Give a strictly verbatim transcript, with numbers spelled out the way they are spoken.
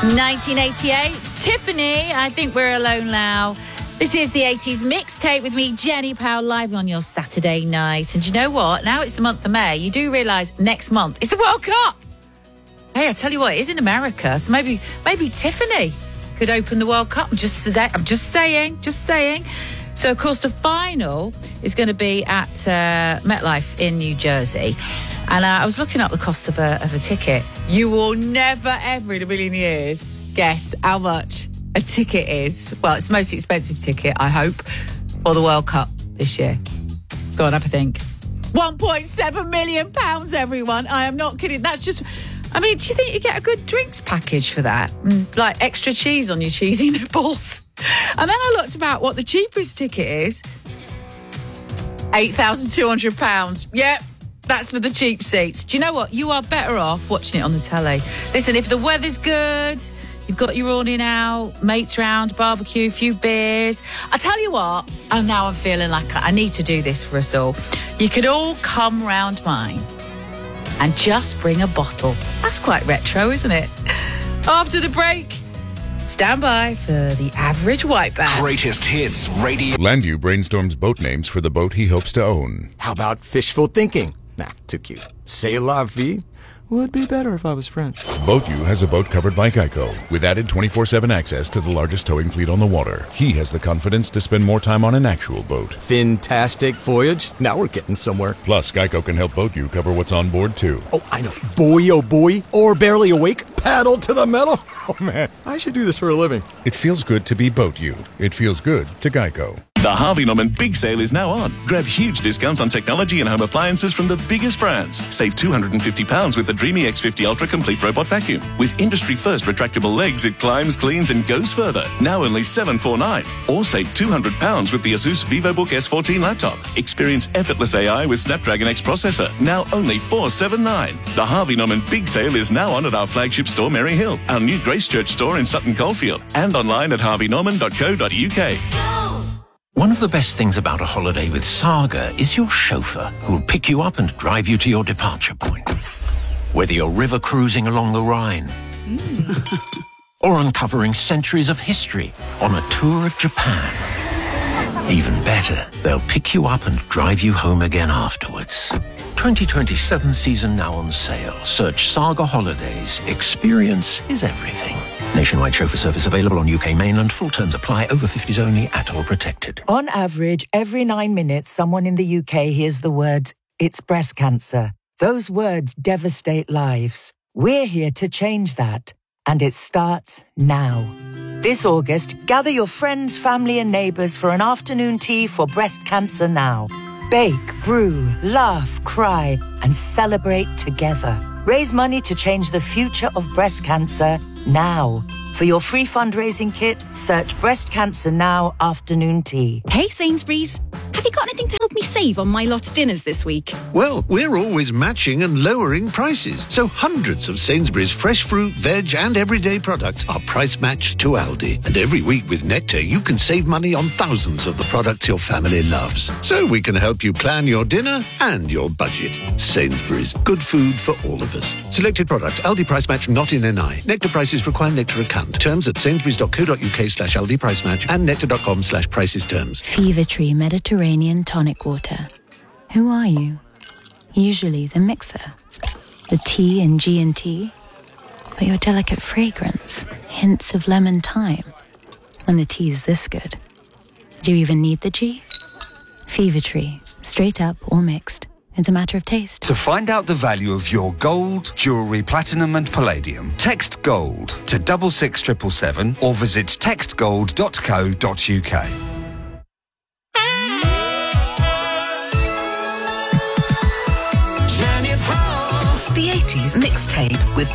nineteen eighty-eight, Tiffany, I Think We're Alone Now. This is the eighties mixtape with me, Jenny Powell, live on your Saturday night. And you know what? Now it's the month of May. You do realise next month it's the World Cup. Hey, I tell you what, it is in America. So maybe maybe Tiffany could open the World Cup. I'm just, I'm just saying, just saying. So, of course, the final is going to be at uh, MetLife in New Jersey. And uh, I was looking up the cost of a, of a ticket. You will never, ever in a million years guess how much a ticket is. Well, it's the most expensive ticket, I hope, for the World Cup this year. Go on, have a think. one point seven million pounds, everyone. I am not kidding. That's just... I mean, do you think you get a good drinks package for that? Mm, like extra cheese on your cheesy nipples? And then I looked about what the cheapest ticket is. eight thousand two hundred pounds. Yep, that's for the cheap seats. Do you know what? You are better off watching it on the telly. Listen, if the weather's good, you've got your awning out, mates round, barbecue, a few beers. I tell you what, oh, now I'm feeling like I need to do this for us all. You could all come round mine and just bring a bottle. That's quite retro, isn't it? After the break, stand by for the average whiteback. Greatest hits radio. Landu brainstorms boat names for the boat he hopes to own. How about fishful thinking? Nah, too cute. C'est la vie would be better if I was French. BoatU has a boat covered by Geico with added twenty-four seven access to the largest towing fleet on the water. He has the confidence to spend more time on an actual boat. Fantastic voyage. Now we're getting somewhere. Plus, Geico can help BoatU cover what's on board, too. Oh, I know. Boy, oh boy. Or barely awake. Paddle to the metal. Oh, man. I should do this for a living. It feels good to be BoatU. It feels good to Geico. The Harvey Norman Big Sale is now on. Grab huge discounts on technology and home appliances from the biggest brands. Save two hundred fifty pounds with the Dreamy X fifty Ultra Complete Robot Vacuum. With industry-first retractable legs, it climbs, cleans, and goes further. Now only seven hundred forty-nine pounds. Or save two hundred pounds with the Asus VivoBook S fourteen laptop. Experience effortless A I with Snapdragon X processor. Now only four hundred seventy-nine pounds. The Harvey Norman Big Sale is now on at our flagship store, Mary Hill, our new Grace Church store in Sutton Coldfield, and online at harvey norman dot co dot uk. One of the best things about a holiday with Saga is your chauffeur, who'll pick you up and drive you to your departure point. Whether you're river cruising along the Rhine mm. or uncovering centuries of history on a tour of Japan. Even better, they'll pick you up and drive you home again afterwards. twenty twenty-seven season now on sale. Search Saga Holidays. Experience is everything. Nationwide chauffeur service available on U K mainland. Full terms apply. Over fifties only. At all protected. On average, every nine minutes, someone in the U K hears the words, "It's breast cancer." Those words devastate lives. We're here to change that. And it starts now. This August, gather your friends, family and neighbours for an afternoon tea for Breast Cancer Now. Bake, brew, laugh, cry and celebrate together. Raise money to change the future of breast cancer now. For your free fundraising kit, search Breast Cancer Now Afternoon Tea. Hey Sainsbury's, have you got anything to help me save on my lot's dinners this week? Well, we're always matching and lowering prices. So hundreds of Sainsbury's fresh fruit, veg and everyday products are price matched to Aldi. And every week with Nectar, you can save money on thousands of the products your family loves. So we can help you plan your dinner and your budget. Sainsbury's, good food for all of us. Selected products, Aldi price match not in N I. Nectar prices require Nectar account. Terms at sainsbury's dot co dot uk slash Aldi price match and nectar dot com slash prices terms. Fever Tree Mediterranean Tonic Water. Who are you? Usually the mixer, the T in G and T, but your delicate fragrance, hints of lemon thyme. When the tea's this good, do you even need the G? Fever Tree, straight up or mixed. It's a matter of taste. To find out the value of your gold, jewellery, platinum and palladium, text GOLD to double six triple seven or visit text gold dot co dot uk. The eighties mixtape with